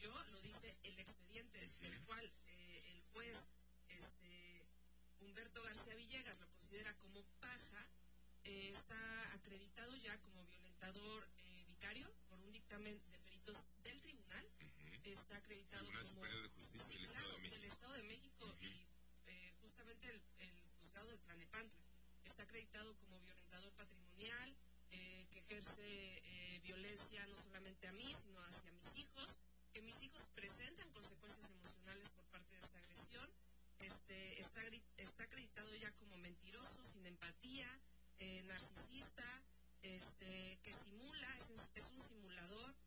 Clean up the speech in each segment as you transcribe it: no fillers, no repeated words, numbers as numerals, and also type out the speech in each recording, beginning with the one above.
yo, lo dice el expediente, el cual el juez Humberto García Villegas lo considera como paja. Está acreditado ya como violentador vicario por un dictamen de peritos del tribunal. Está acreditado Tribunal como Superior de Justicia del Estado de México. Del Estado de México y justamente el juzgado de Tlalnepantla. Está acreditado como violentador patrimonial, que ejerce violencia no solamente a mí, sino hacia mis hijos, que mis hijos presentan consecuencias emocionales por parte de esta agresión. Está acreditado ya como mentiroso, sin empatía, narcisista, que simula, es un simulador.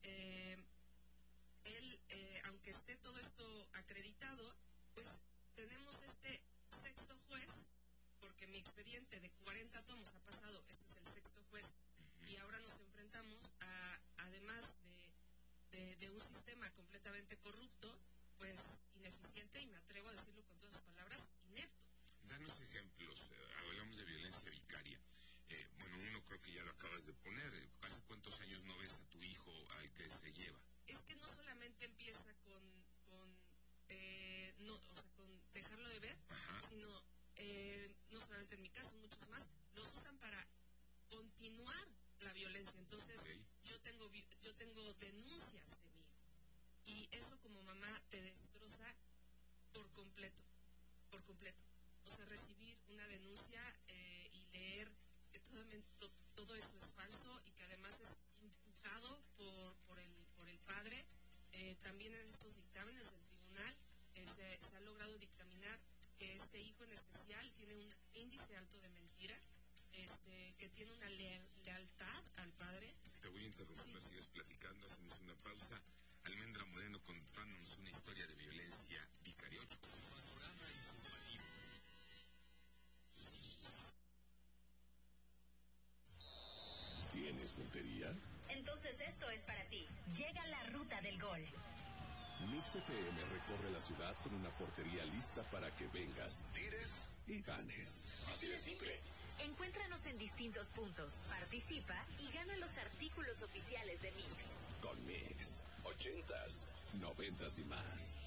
Él, aunque esté todo esto acreditado, pues tenemos este sexto juez, porque mi expediente de 40 tomos ha pasado, este es el sexto juez, y ahora nos enfrentamos a, además de un sistema completamente corrupto, pues ineficiente, y me atrevo a decirlo con todas sus palabras, inepto. Danos ejemplos, hablamos de violencia vicaria. Bueno, uno creo que ya lo acabas de poner. ¿Hace cuántos años no ves a tu hijo al que se lleva? Es que no solamente empieza con dejarlo de ver, sino no solamente en mi caso, muchos más los usan para continuar la violencia. Entonces, yo tengo denuncias de mi hijo, y eso como mamá te destroza por completo. O sea, recibir una denuncia y leer que todo eso es falso y que además es empujado por el padre. También en estos dictámenes del tribunal se ha logrado dictaminar que este hijo en especial tiene un índice alto de mentira, que tiene una lealtad al padre. Te voy a interrumpir, sigues platicando, hacemos una pausa. Almendra Moreno contándonos una historia de violencia vicaria. Panorama informativo. ¿Tienes puntería? Entonces esto es para ti. Llega la ruta del gol. Mix FM recorre la ciudad con una portería lista para que vengas, tires y ganes. Así de simple. Encuéntranos en distintos puntos, participa y gana los artículos oficiales de Mix. Con Mix, 80s, 90s y más.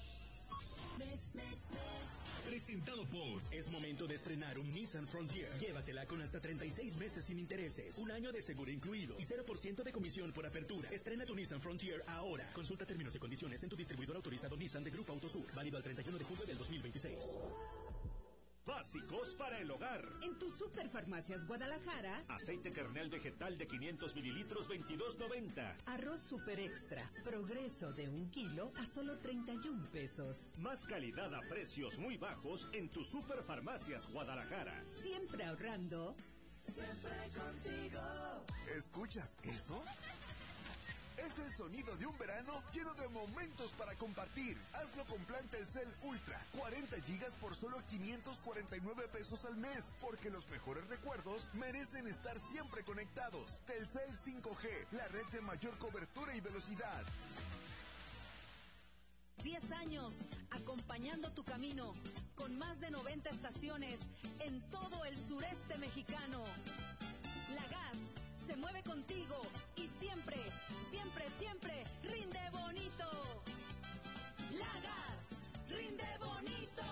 Presentado por... Es momento de estrenar un Nissan Frontier. Llévatela con hasta 36 meses sin intereses, un año de seguro incluido y 0% de comisión por apertura. Estrena tu Nissan Frontier ahora. Consulta términos y condiciones en tu distribuidor autorizado Nissan de Grupo Autosur. Válido al 31 de julio del 2026. Básicos para el hogar. En tu Superfarmacias Guadalajara. Aceite kernel vegetal de 500 mililitros, $22.90. Arroz Super Extra, Progreso de 1 kilo a solo 31 pesos. Más calidad a precios muy bajos en tu Superfarmacias Guadalajara. Siempre ahorrando. Siempre contigo. ¿Escuchas eso? Es el sonido de un verano lleno de momentos para compartir. Hazlo con plan Telcel Ultra. 40 gigas por solo 549 pesos al mes. Porque los mejores recuerdos merecen estar siempre conectados. Telcel 5G, la red de mayor cobertura y velocidad. 10 años acompañando tu camino, con más de 90 estaciones en todo el sureste mexicano. La Gas se mueve contigo y siempre, siempre, siempre rinde bonito. La Gas rinde bonito.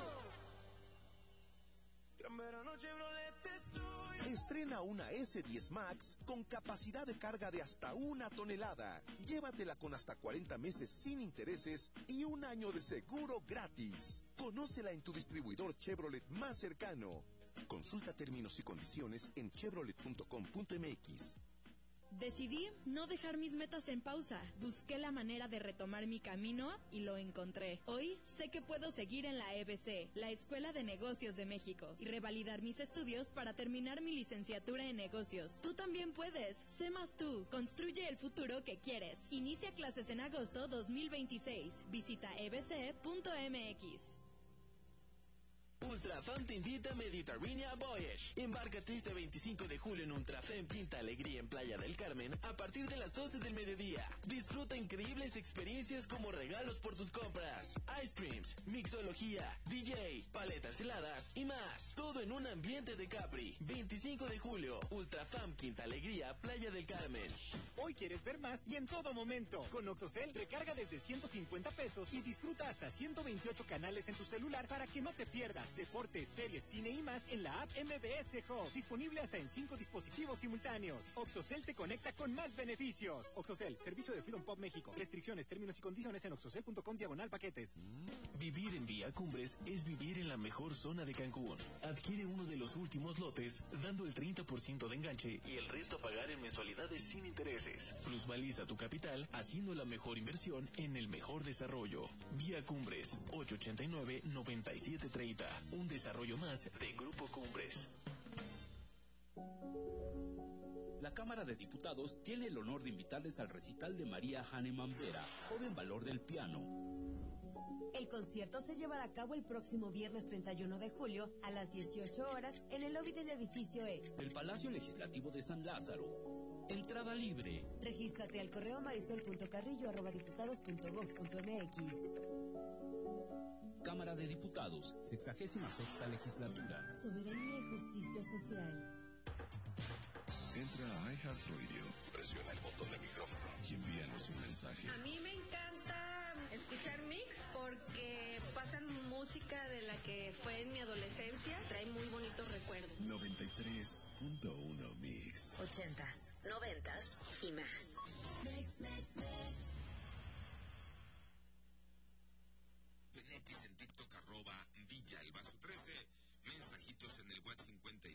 Gran verano Chevrolet estoy. Estrena una S10 Max con capacidad de carga de hasta 1 tonelada. Llévatela con hasta 40 meses sin intereses y 1 año de seguro gratis. Conócela en tu distribuidor Chevrolet más cercano. Consulta términos y condiciones en chevrolet.com.mx. Decidí no dejar mis metas en pausa. Busqué la manera de retomar mi camino y lo encontré. Hoy sé que puedo seguir en la EBC, la Escuela de Negocios de México, y revalidar mis estudios para terminar mi licenciatura en negocios. Tú también puedes. Sé más tú. Construye el futuro que quieres. Inicia clases en agosto 2026. Visita ebc.mx. Ultrafam te invita a Mediterranean Voyage. Embárcate este 25 de julio en Ultrafam Pinta Alegría en Playa del Carmen a partir de las 12 del mediodía. Disfruta increíbles experiencias como regalos por tus compras, ice creams, mixología, DJ, paletas heladas y más. Todo en un ambiente de Capri. 25 de julio, Ultrafam Quinta Alegría, Playa del Carmen. Hoy quieres ver más y en todo momento. Con Oxocel, recarga desde 150 pesos y disfruta hasta 128 canales en tu celular para que no te pierdas deportes, series, cine y más en la app MBS Hub. Disponible hasta en 5 dispositivos simultáneos. Oxocel te conecta con más beneficios. Oxocel, servicio de Freedom Pop México. Restricciones, términos y condiciones en oxocel.com/paquetes. Vivir en Vía Cumbres es vivir en la mejor zona de Cancún. Adquiere uno de los últimos lotes, dando el 30% de enganche y el resto a pagar en mensualidades sin intereses. Plusvaliza tu capital haciendo la mejor inversión en el mejor desarrollo. Vía Cumbres, 889-9730. Un desarrollo más de Grupo Cumbres. La Cámara de Diputados tiene el honor de invitarles al recital de María Hahnemann Vera, joven valor del piano. El concierto se llevará a cabo el próximo viernes 31 de julio a las 18 horas en el lobby del edificio E. El Palacio Legislativo de San Lázaro. Entrada libre. Regístrate al correo marisol.carrillo@diputados.gov.mx. Cámara de Diputados, 66ª Legislatura. Soberanía y justicia social. Entra a iHeartRadio, presiona el botón de micrófono y envíanos un mensaje. A mí me encanta escuchar Mix porque pasan música de la que fue en mi adolescencia, trae muy bonitos recuerdos. 93.1 Mix. 80s, 90s y más. Mix, mix, mix. Benetis en TikTok, @VillaElbaso13. Mensajitos en el WhatsApp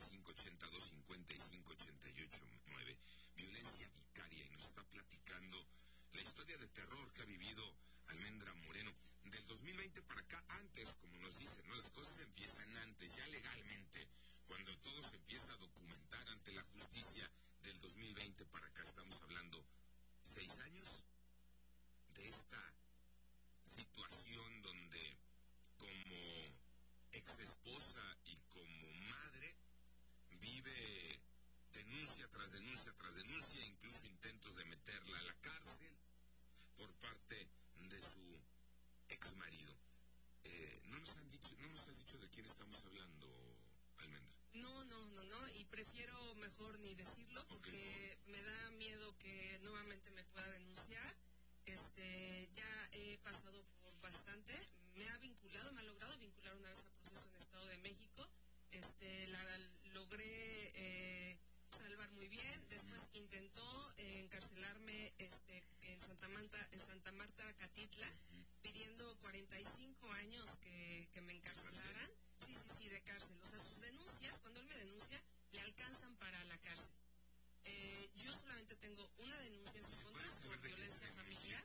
5582558889. Violencia vicaria, y nos está platicando la historia de terror que ha vivido Almendra Moreno. Del 2020 para acá, antes, como nos dicen, ¿no? Las cosas empiezan antes, ya legalmente. Cuando todo se empieza a documentar ante la justicia, del 2020 para acá, estamos hablando 6 años de esta situación donde, como exesposa y como madre, vive denuncia tras denuncia tras denuncia, incluso intentos de meterla a la cárcel por parte de su exmarido. No nos has dicho de quién estamos hablando, Almendra. No, y prefiero mejor ni decirlo porque me da miedo que nuevamente me pueda denunciar. Ya he pasado por bastante, me ha logrado vincular una vez a proceso en Estado de México, la logré salvar muy bien. Después intentó encarcelarme en Santa Marta, Catitla, pidiendo 45 años que me encarcelaran. Sí, de cárcel. O sea, sus denuncias, cuando él me denuncia, le alcanzan para la cárcel. Yo solamente tengo una denuncia en su contra por violencia familiar.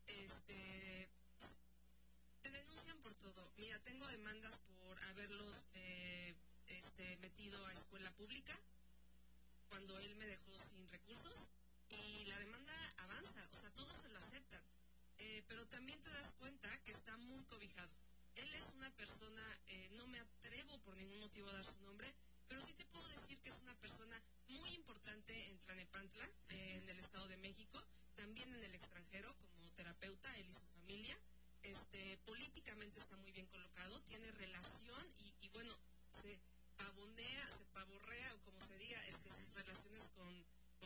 Te denuncian por todo. Mira, tengo demandas por haberlos metido a escuela pública cuando él me dejó sin recursos, y la demanda avanza, o sea, todos se lo aceptan, pero también te das cuenta que está muy cobijado. Él es una persona, no me atrevo por ningún motivo a dar su nombre, pero sí te puedo decir que es una persona muy importante en Tlalnepantla, en el Estado de México, también en el extranjero como terapeuta, él y su familia. Políticamente está muy bien colocado, tiene relación y bueno, se pavorrea, o como se diga, sus relaciones con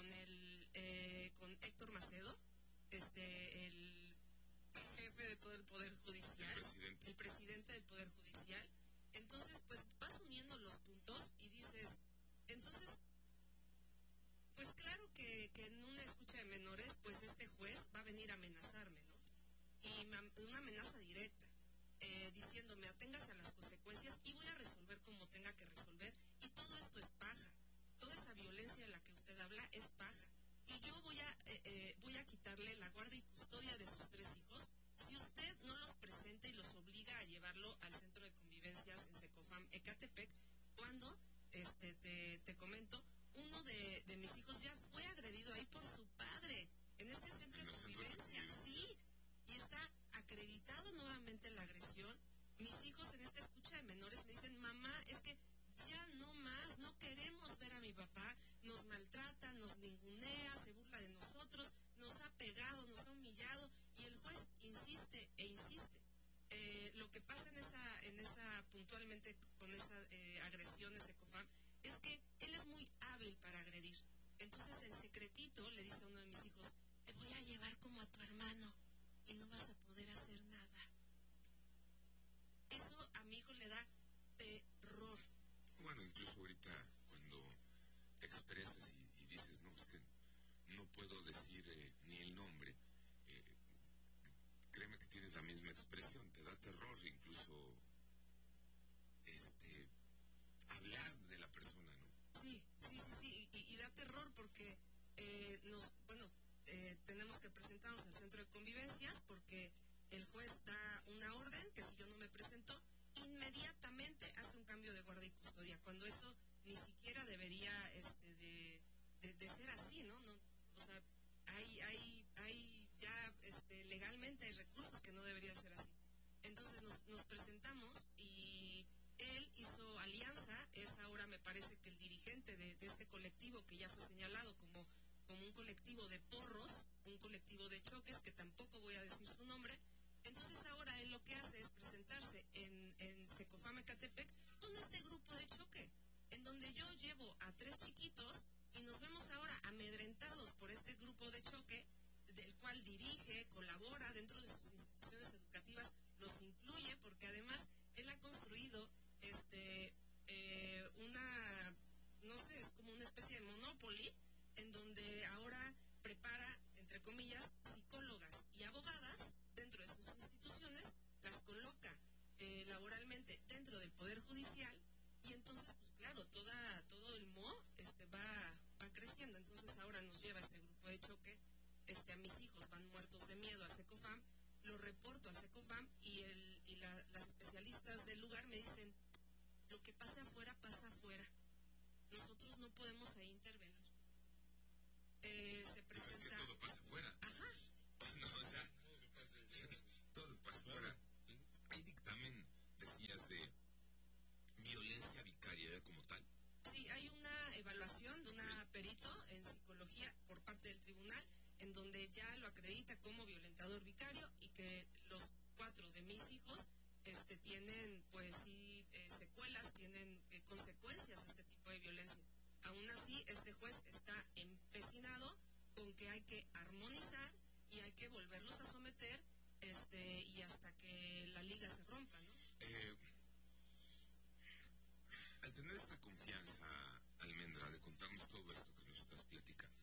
Héctor Macedo, el jefe de todo el Poder Judicial, el presidente del Poder Judicial. Entonces, pues vas uniendo los puntos y dices, entonces, pues claro que en una escucha de menores, pues este juez va a venir a amenazarme, ¿no? Y una amenaza directa, diciéndome aténgase a las consecuencias y voy a resolver como tenga que resolver, y todo esto es paja. Toda esa violencia de la que usted habla es paja, y yo voy a quitarle la guardia y custodia de sus 3 hijos si usted no los presenta y los obliga a llevarlo al centro de convivencias en Secofam Ecatepec, cuando te comento, uno de mis hijos ya fue agredido ahí por su padre en este centro de convivencia, sí, y está acreditado nuevamente la agresión. Mis hijos en esta expresión, te da terror incluso hablar de la persona, ¿no? Sí, y da terror porque tenemos que presentarnos al centro de convivencias porque el juez da una orden que si yo no me presento, inmediatamente hace un cambio de guardia y custodia, cuando eso ni siquiera debería de ser así, ¿no? O sea, hay ya legalmente hay recursos que no debería ser así. Entonces nos presentamos y él hizo alianza, es ahora me parece que el dirigente de este colectivo que ya fue señalado como un colectivo de porros, un colectivo de choques, que tampoco voy a decir su nombre. Entonces ahora él lo que hace es presentarse en Secofam Ecatepec con este grupo de choque, en donde yo llevo a 3 chiquitos y nos vemos ahora amedrentados por este grupo de choque, del cual dirige, colabora dentro de sus instituciones educativas, los incluye, porque además él ha construido es como una especie de monopoly, en donde ahora prepara, entre comillas, psicólogas y abogadas dentro de sus instituciones, las coloca laboralmente dentro del Poder Judicial, y entonces, pues claro, todo el MO va creciendo. Entonces ahora nos lleva este grupo de choque, a mis hijos van muertos de miedo al Secofam, lo reporto al Secofam y las especialistas del lugar me dicen, lo que pase afuera, pasa afuera. Nosotros no podemos ahí intervenir. Se presenta... Es que todo pasa afuera. Ajá. No, o sea, todo pasa afuera. Hay dictamen, decías, de violencia vicaria como tal. Sí, hay una evaluación de una perito en psicología por parte del tribunal, en donde ya lo acredita como violentador vicario y que los 4 de mis hijos tienen, pues sí, secuelas, tienen consecuencias este tipo de violencia. Aún así, este juez está empecinado con que hay que armonizar y hay que volverlos a someter y hasta que la liga se rompa, ¿no? Al tener esta confianza, Almendra, de contarnos todo esto que nos estás platicando,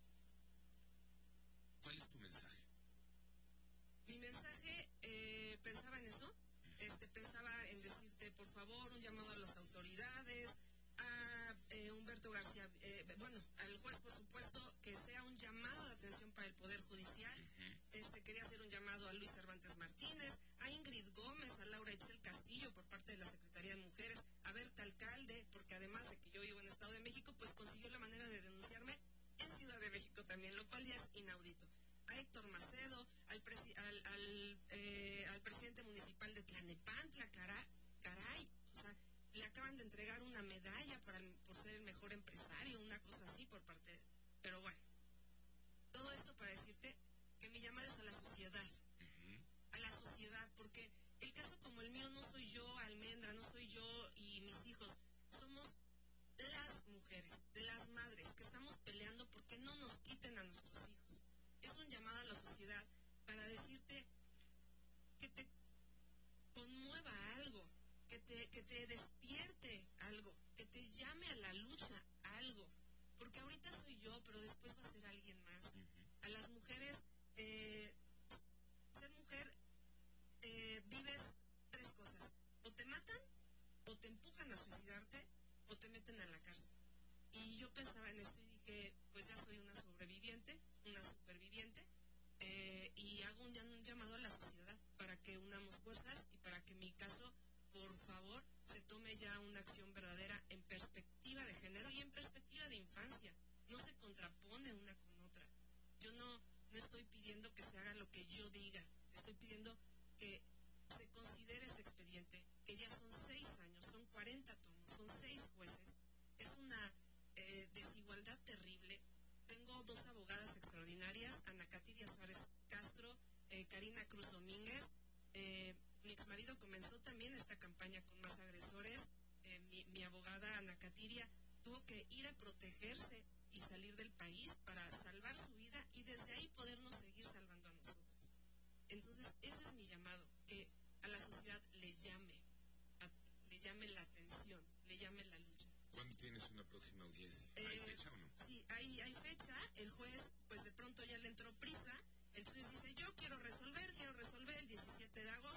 ¿cuál es tu mensaje? Mi mensaje, pensaba en eso, pensaba en decirte, por favor, un llamado a las autoridades, a Humberto García, al juez, por supuesto, que sea un llamado de atención para el Poder Judicial. Quería hacer un llamado a Luis Cervantes Martínez, a Ingrid Gómez, a Laura Itzel Castillo por parte de la Secretaría de Mujeres, a Berta Alcalde, porque además de que yo vivo en Estado de México, pues consiguió la manera de denunciarme en Ciudad de México también, lo cual ya es inaudito. A Héctor Macedo, al presidente municipal de Tlanepantla, caray, o sea, le acaban de entregar una medalla por ser el mejor empresario, una cosa así por parte de... Pero bueno, todo esto para decirte que mi llamado es a la sociedad, porque el caso como el mío no soy yo, Almendra, no soy yo y mis hijos, somos las mujeres, las madres que estamos peleando porque no nos quiten a nuestros hijos. Es un llamado a la sociedad para decirte que te conmueva algo, que te despierte algo, que te llame a la lucha algo, porque ahorita soy yo, pero después va a ser alguien más. A las mujeres, ser mujer, vives 3 cosas: o te matan, o te empujan a suicidarte, o te meten a la cárcel. Y yo pensaba en esto y dije, pues ya soy una sobreviviente, una superviviente, y hago un llamado a la sociedad para que unamos fuerzas y para que mi caso, por favor, se tome ya una acción verdadera en perspectiva de género y en perspectiva de infancia. No se contrapone una con otra. Yo no estoy pidiendo que se haga lo que yo diga, estoy pidiendo que se considere ese expediente, que ya son 6 años, son 40 tomos, son 6 jueces, es una desigualdad terrible. Tengo 2 abogadas extraordinarias, Ana Katiria Suárez Castro, Karina Cruz Domínguez. Mi exmarido comenzó también esta campaña con Más Agresores. Mi abogada Ana Katiria tuvo que ir a protegerse y salir del país para salvar su vida y desde ahí podernos seguir salvando a nosotras. Entonces ese es mi llamado, que a la sociedad le llame la atención, le llame la lucha. ¿Cuándo tienes una próxima audiencia? ¿Hay fecha o no? Sí, hay fecha. El juez, pues de pronto ya le entró prisa, entonces dice, yo quiero resolver el 17 de agosto.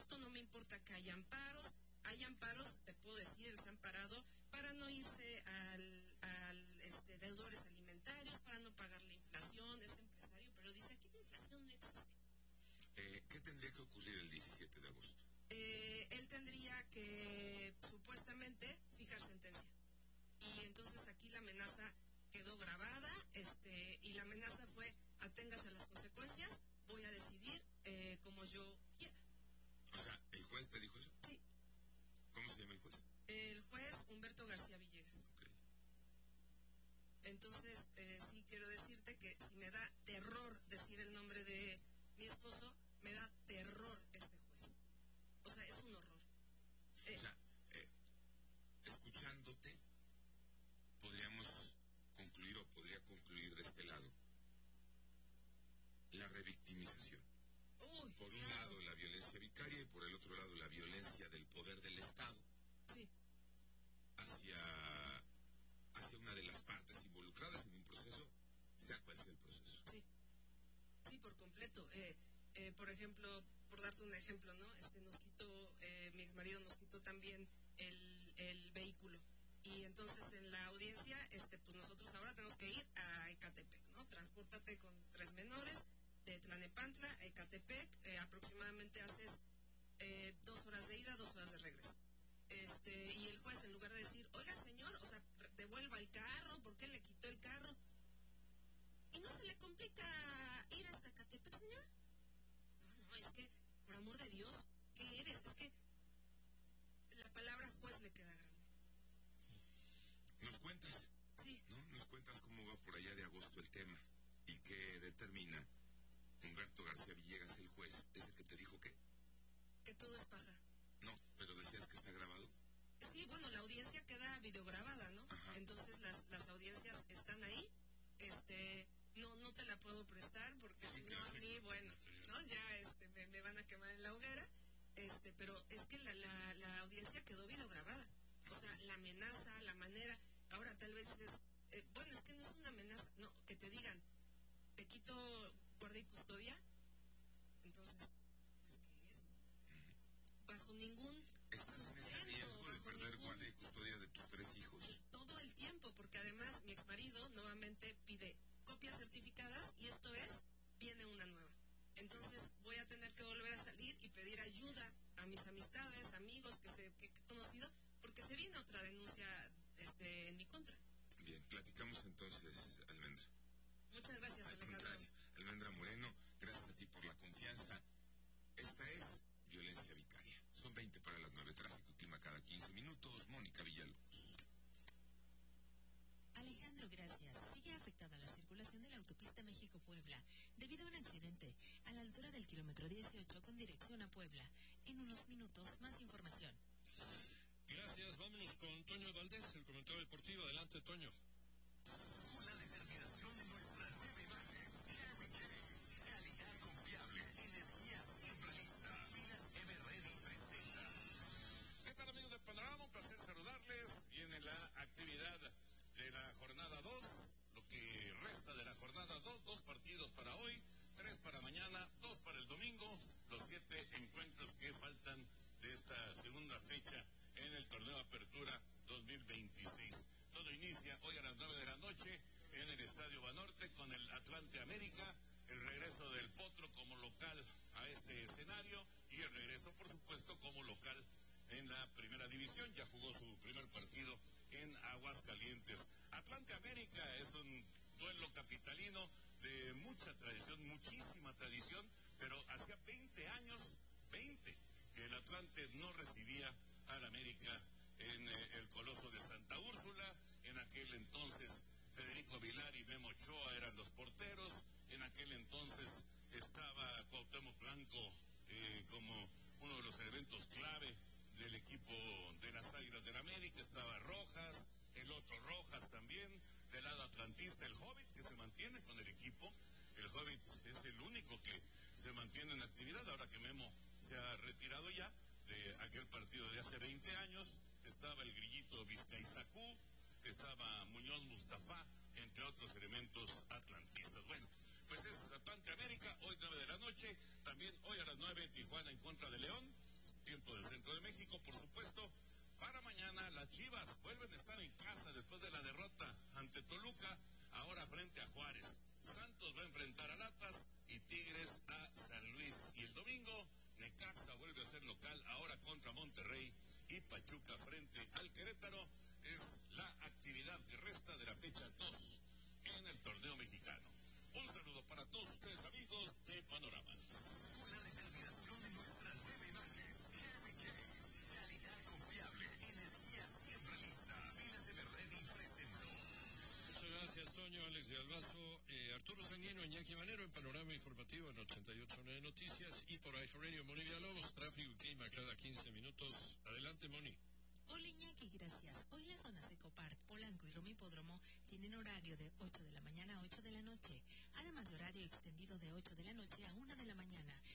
por ejemplo, por darte un ejemplo, ¿no? Nos quitó, mi exmarido nos quitó también el vehículo. Y entonces en la audiencia, pues nosotros ahora tenemos que ir a Ecatepec, ¿no? Transpórtate con 3 menores de Tlalnepantla a Ecatepec, aproximadamente haces 2 horas de ida, 2 horas de regreso. Y el juez, en lugar de decir, oiga señor, o sea, devuelva el carro, ¿por qué le quitó el carro? ¿Y no se le complica ir hasta Ecatepec, señor? No, es que, por amor de Dios, ¿qué eres? Es que la palabra juez le queda grande. ¿Nos cuentas? Sí. ¿No? ¿Nos cuentas cómo va por allá de agosto el tema? ¿Y qué determina Humberto García Villegas, el juez? ¿Es el que te dijo qué? Que todo es paja. No, pero decías que está grabado. Sí, bueno, la audiencia queda videograbada, ¿no? Ajá. Entonces las audiencias están ahí. No te la puedo prestar porque si no a mí, bueno, ¿no? Ya me van a quemar en la hoguera. Pero es que la audiencia quedó videograbada. O sea, la amenaza, la manera. Ahora tal vez es, bueno, es que no es una amenaza, no, que te digan, te quito guardia y custodia. Entonces, pues, ¿qué es? Bajo ningún... ¿Estás en ese riesgo de perder guardia y custodia de tus 3 hijos? Todo el tiempo, porque además mi exmarido nuevamente pide copias certificadas y esto es, viene una nueva. Entonces voy a tener que volver a salir y pedir ayuda a mis amistades, amigos que he conocido, porque se viene otra denuncia en mi contra. Bien, platicamos entonces, Almendra. Muchas gracias, Alejandro. Almendra Moreno, gracias a ti por la confianza. Esta es Violencia Vicaria. Son 20 para las 9, tráfico y clima cada 15 minutos. Mónica Villalobos. Alejandro, gracias. Sigue afectada la circulación de la autopista México-Puebla debido a un accidente a la altura del kilómetro 18 con dirección a Puebla. En unos minutos, más información. Gracias, vámonos con Toño Valdés, el comentario deportivo. Adelante, Toño. Una determinación de nuestra nueva imagen. Calidad confiable, energía siempre lista. Pilas Everready presenta. ¿Qué tal, amigos de Panorama? Un placer saludarles. Viene la actividad de la jornada 2, lo que resta de la jornada 2, 2 partidos para hoy, 3 para mañana, 2 para el domingo, los 7 encuentros que faltan de esta segunda fecha en el torneo Apertura 2026. Todo inicia hoy a las 9 de la noche en el Estadio Banorte con el Atlante América, el regreso del Potro como local a este escenario y el regreso, por supuesto, como local en la primera división. Ya jugó su primer partido en Aguascalientes. Atlante América es un duelo capitalino de mucha tradición, muchísima tradición, pero hacía 20 años, 20, que el Atlante no recibía al América en el Coloso de Santa Úrsula. En aquel entonces Federico Vilar y Memo Ochoa eran los porteros. En aquel entonces estaba Cuauhtémoc Blanco como uno de los elementos clave del equipo de las Águilas del América. Estaba Rojas, el otro Rojas también, del lado atlantista, el Hobbit, que se mantiene con el equipo. El Hobbit es el único que se mantiene en actividad, ahora que Memo se ha retirado ya de aquel partido de hace 20 años. Estaba el Grillito Vizcaizacú, estaba Muñoz Mustafa, entre otros elementos atlantistas. Bueno, pues es Atlante América, hoy 9 de la noche, también hoy a las 9 Tijuana en contra de León, tiempo del centro de México, por supuesto. Para mañana las Chivas vuelven a estar en casa después de la derrota ante Toluca, ahora frente a Juárez. Santos va a enfrentar a Atlas y Tigres a San Luis. Y el domingo, Necaxa vuelve a ser local, ahora contra Monterrey, y Pachuca frente al Querétaro. Es la actividad que resta de la fecha 2 en el torneo mexicano. Un saludo para todos ustedes, amigos de Panorama. Una determinación de nuestra nueva imagen. Calidad confiable, energía siempre lista. Pilas Everready presentó. Muchas gracias, Toño, Alex de Albazo, Arturo Sanguino, Iñaki Manero en Panorama Informativo en 88.9 Noticias y por iHeartRadio. Moni Villalobos, tráfico y clima cada 15 minutos. Adelante, Moni. Hola, Iñaki, gracias. Hoy las zonas de Copart, Polanco y Romipódromo tienen horario de 8 de la mañana a 8 de la noche, además de horario extendido de 8 de la noche a 1 de la mañana